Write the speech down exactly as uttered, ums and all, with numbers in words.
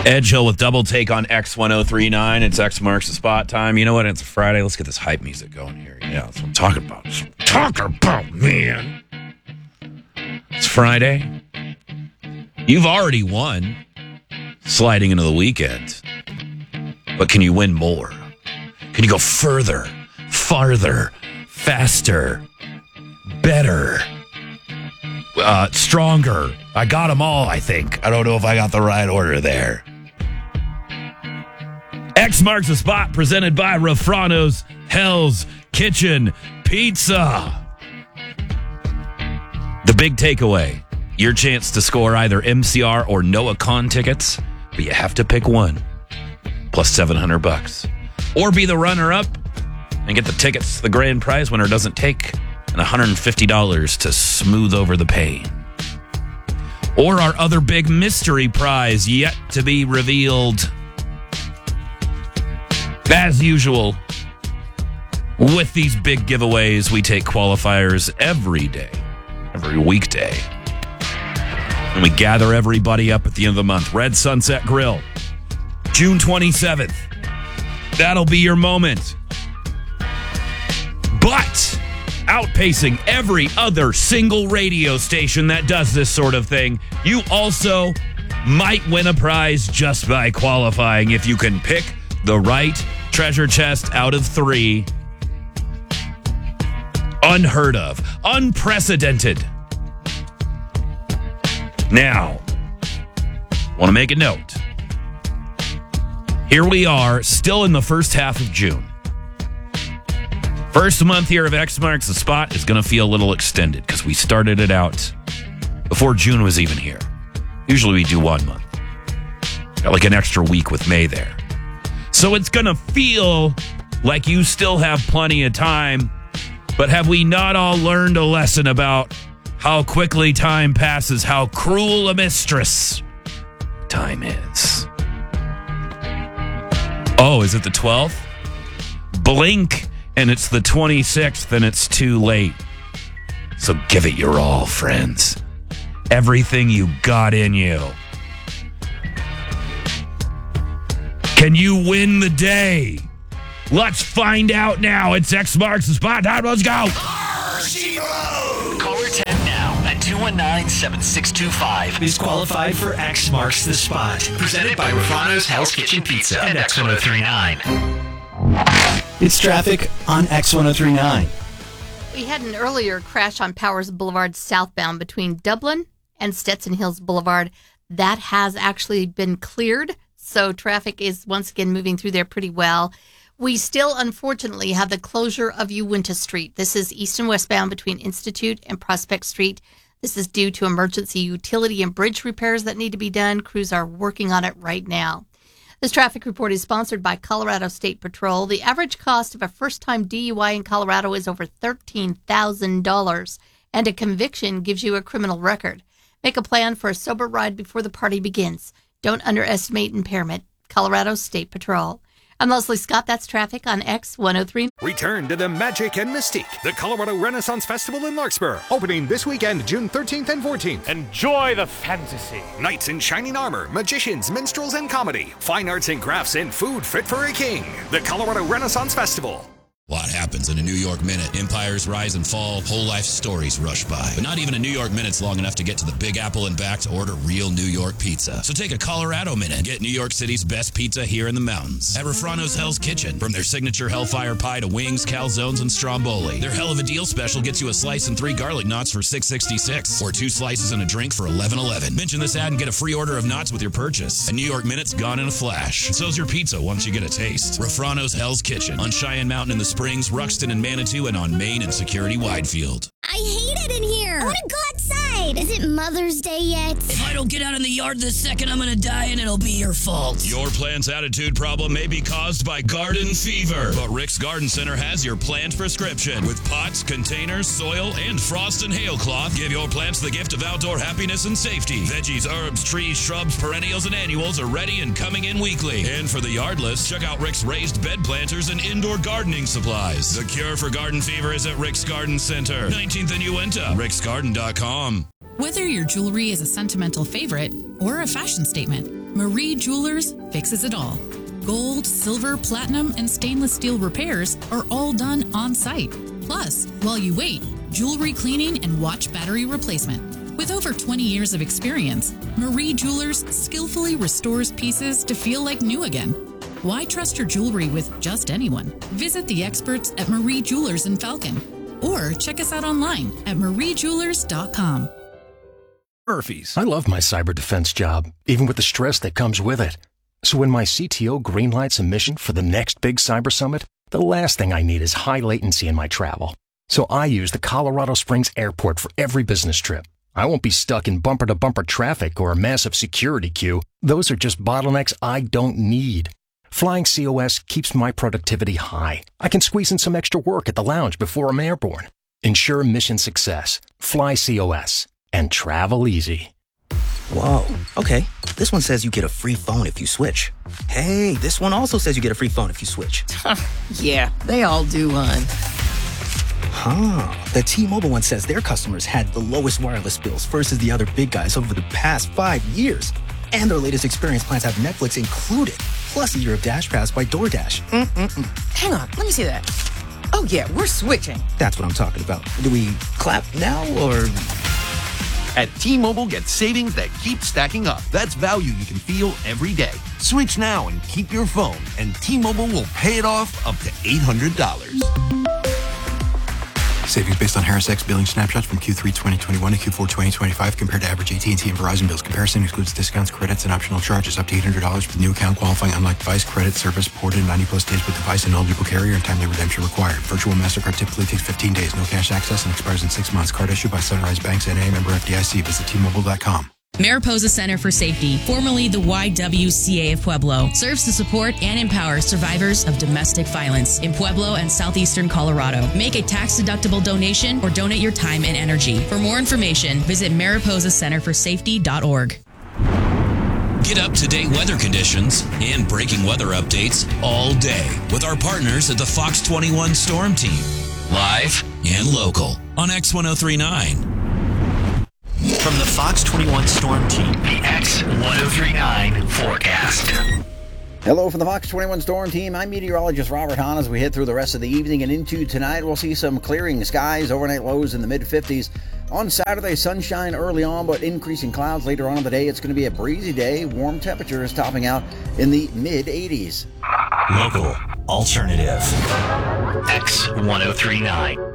Edge Hill with Double Take on X ten thirty-nine. It's X Marks the Spot time. You know what? It's a Friday. Let's get this hype music going here. Yeah, that's what I'm talking about. That's what I'm talking about, man. It's Friday. You've already won sliding into the weekend. But can you win more? Can you go further, farther, faster, better, uh, stronger? I got them all, I think. I don't know if I got the right order there. X Marks the Spot, presented by Rafrano's Hell's Kitchen Pizza. The big takeaway, your chance to score either M C R or Noah Kahn tickets, but you have to pick one, plus seven hundred bucks. Or be the runner-up and get the tickets the grand prize winner doesn't take, and one hundred fifty dollars to smooth over the pain. Or our other big mystery prize yet to be revealed. As usual, with these big giveaways, we take qualifiers every day, every weekday. And we gather everybody up at the end of the month. Red Sunset Grill, June twenty-seventh. That'll be your moment. But outpacing every other single radio station that does this sort of thing, you also might win a prize just by qualifying if you can pick the right treasure chest out of three. Unheard of. Unprecedented. Now, want to make a note. Here we are, still in the first half of June. First month here of X Marks the Spot is going to feel a little extended because we started it out before June was even here. Usually we do one month. Got like an extra week with May there. So it's going to feel like you still have plenty of time, but have we not all learned a lesson about how quickly time passes, how cruel a mistress time is? Oh, is it the twelfth? Blink, and it's the twenty-sixth, and it's too late. So give it your all, friends. Everything you got in you. Can you win the day? Let's find out now. It's X Marks the Spot time. Let's go. Caller ten now at two one nine, seven six two five is qualified for X Marks the Spot. Presented by Rafrano's Hell's Kitchen Pizza and X ten thirty-nine. It's traffic on X ten thirty-nine. We had an earlier crash on Powers Boulevard southbound between Dublin and Stetson Hills Boulevard. That has actually been cleared, so traffic is once again moving through there pretty well. We still, unfortunately, have the closure of Uwinta Street. This is east and westbound between Institute and Prospect Street. This is due to emergency utility and bridge repairs that need to be done. Crews are working on it right now. This traffic report is sponsored by Colorado State Patrol. The average cost of a first-time D U I in Colorado is over thirteen thousand dollars, and a conviction gives you a criminal record. Make a plan for a sober ride before the party begins. Don't underestimate impairment. Colorado State Patrol. I'm Leslie Scott. That's traffic on X ten thirty-nine. Return to the magic and mystique. The Colorado Renaissance Festival in Larkspur. Opening this weekend, June thirteenth and fourteenth. Enjoy the fantasy. Knights in shining armor, magicians, minstrels, and comedy. Fine arts and crafts and food fit for a king. The Colorado Renaissance Festival. Lot happens in a New York minute. Empires rise and fall, whole life stories rush by. But not even a New York minute's long enough to get to the Big Apple and back to order real New York pizza. So take a Colorado minute and get New York City's best pizza here in the mountains at Rafrano's Hell's Kitchen. From their signature Hellfire Pie to wings, calzones, and stromboli. Their Hell of a Deal special gets you a slice and three garlic knots for six sixty-six, or two slices and a drink for eleven eleven. Mention this ad and get a free order of knots with your purchase. A New York minute's gone in a flash. So's your pizza once you get a taste. Rafrano's Hell's Kitchen on Cheyenne Mountain in the Springs, Ruxton and Manitou, and on Main and Security Widefield. I hate it in here. I want to go outside. Is it Mother's Day yet? If I don't get out in the yard this second, I'm going to die, and it'll be your fault. Your plant's attitude problem may be caused by garden fever, but Rick's Garden Center has your plant prescription. With pots, containers, soil, and frost and hail cloth, give your plants the gift of outdoor happiness and safety. Veggies, herbs, trees, shrubs, perennials, and annuals are ready and coming in weekly. And for the yardless, check out Rick's raised bed planters and indoor gardening supplies. The cure for garden fever is at Rick's Garden Center, nineteenth and Uinta, ricks garden dot com. Whether your jewelry is a sentimental favorite or a fashion statement, Marie Jewelers fixes it all. Gold, silver, platinum, and stainless steel repairs are all done on site. Plus, while you wait, jewelry cleaning and watch battery replacement. With over twenty years of experience, Marie Jewelers skillfully restores pieces to feel like new again. Why trust your jewelry with just anyone? Visit the experts at Marie Jewelers in Falcon or check us out online at marie jewelers dot com. Murphy's. I love my cyber defense job, even with the stress that comes with it. So when my C T O greenlights a mission for the next big cyber summit, the last thing I need is high latency in my travel. So I use the Colorado Springs Airport for every business trip. I won't be stuck in bumper-to-bumper traffic or a massive security queue. Those are just bottlenecks I don't need. Flying C O S keeps my productivity high. I can squeeze in some extra work at the lounge before I'm airborne. Ensure mission success. Fly C O S. And travel easy. Whoa, okay. This one says you get a free phone if you switch. Hey, this one also says you get a free phone if you switch. Yeah, they all do, hon. Huh. The T-Mobile one says their customers had the lowest wireless bills versus the other big guys over the past five years. And their latest experience plans have Netflix included, plus a year of Dash Pass by DoorDash. Mm-mm-mm. Hang on, let me see that. Oh yeah, we're switching. That's what I'm talking about. Do we clap now, or... At T-Mobile, get savings that keep stacking up. That's value you can feel every day. Switch now and keep your phone, and T-Mobile will pay it off up to eight hundred dollars. Savings based on Harris X billing snapshots from Q three twenty twenty-one to Q four twenty twenty-five compared to average A T and T and Verizon bills. Comparison excludes discounts, credits, and optional charges up to eight hundred dollars for the new account qualifying unlike device. Credit service ported ninety plus days with device and eligible carrier and timely redemption required. Virtual MasterCard typically takes fifteen days. No cash access and expires in six months. Card issued by Sunrise Banks N A, member F D I C. Visit T Mobile dot com. Mariposa Center for Safety, formerly the Y W C A of Pueblo, serves to support and empower survivors of domestic violence in Pueblo and southeastern Colorado. Make a tax-deductible donation or donate your time and energy. For more information, visit mariposa center for safety dot org. Get up-to-date weather conditions and breaking weather updates all day with our partners at the Fox twenty-one Storm Team. Live and local on X ten thirty-nine. From the Fox twenty-one Storm Team, the X ten thirty-nine forecast. Hello from the Fox twenty-one Storm Team. I'm meteorologist Robert Hahn. As we head through the rest of the evening and into tonight, we'll see some clearing skies, overnight lows in the mid-fifties. On Saturday, sunshine early on, but increasing clouds later on in the day. It's going to be a breezy day. Warm temperatures topping out in the mid-eighties. Local, alternative, X ten thirty-nine.